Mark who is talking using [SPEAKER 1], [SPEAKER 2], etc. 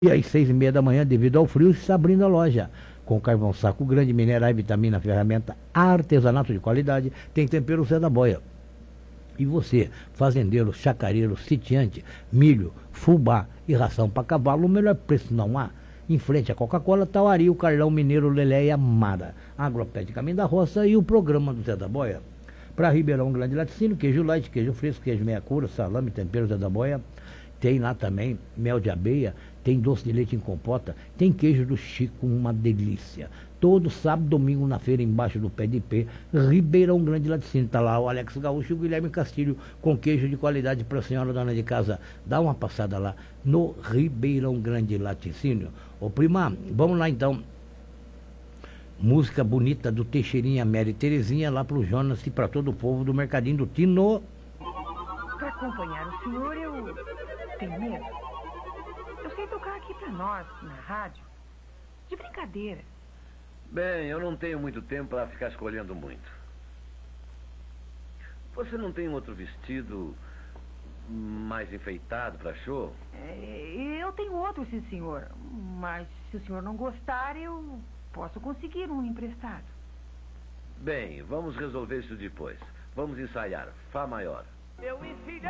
[SPEAKER 1] E às 6h30 da manhã, devido ao frio, está abrindo a loja. Com carvão saco grande, minerais, vitamina, ferramenta, artesanato de qualidade, tem tempero Zé da Boia. E você, fazendeiro, chacareiro, sitiante, milho, fubá e ração para cavalo, o melhor preço não há. Em frente à Coca-Cola, Tauari, o Carlão Mineiro, Lelé e Amara. Agropé Caminho da Roça e o programa do Zé da Boia. Para Ribeirão Grande Laticínio, queijo light, queijo fresco, queijo meia cura, salame, tempero Zé da Boia. Tem lá também mel de abelha, tem doce de leite em compota, tem queijo do Chico, uma delícia. Todo sábado, domingo na feira, embaixo do pé de pé, Ribeirão Grande Laticínio. Está lá o Alex Gaúcho e o Guilherme Castilho, com queijo de qualidade para a senhora dona de casa. Dá uma passada lá no Ribeirão Grande Laticínio. Ô prima, vamos lá então. Música bonita do Teixeirinha, Mary Terezinha, lá pro Jonas e para todo o povo do Mercadinho do Tino.
[SPEAKER 2] Para acompanhar o senhor, eu tenho medo. Eu sei tocar aqui para nós, na rádio, de brincadeira.
[SPEAKER 3] Bem, eu não tenho muito tempo para ficar escolhendo muito. Você não tem outro vestido mais enfeitado para show?
[SPEAKER 2] Eu tenho outro, sim, senhor. Mas se o senhor não gostar, eu posso conseguir um emprestado.
[SPEAKER 3] Bem, vamos resolver isso depois. Vamos ensaiar. Fá maior.
[SPEAKER 4] Eu ensinei